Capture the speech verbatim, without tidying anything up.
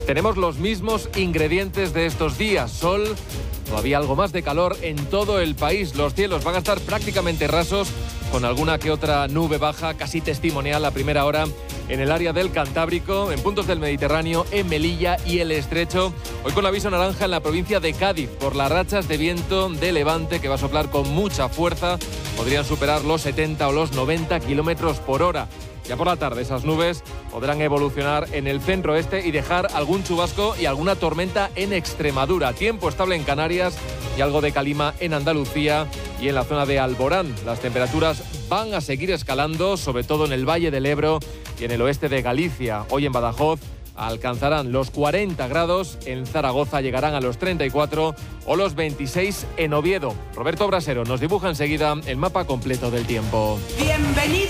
Tenemos los mismos ingredientes de estos días: sol, todavía algo más de calor en todo el país. Los cielos van a estar prácticamente rasos, con alguna que otra nube baja, casi testimonial a primera hora en el área del Cantábrico, en puntos del Mediterráneo, en Melilla y el Estrecho. Hoy con aviso naranja en la provincia de Cádiz por las rachas de viento de levante que va a soplar con mucha fuerza. Podrían superar los setenta o los noventa kilómetros por hora. Ya por la tarde esas nubes podrán evolucionar en el centro-oeste y dejar algún chubasco y alguna tormenta en Extremadura. Tiempo estable en Canarias y algo de calima en Andalucía y en la zona de Alborán. Las temperaturas van a seguir escalando, sobre todo en el Valle del Ebro y en el oeste de Galicia. Hoy en Badajoz alcanzarán los cuarenta grados, en Zaragoza llegarán a los treinta y cuatro o los veintiséis en Oviedo. Roberto Brasero nos dibuja enseguida el mapa completo del tiempo. Bienvenido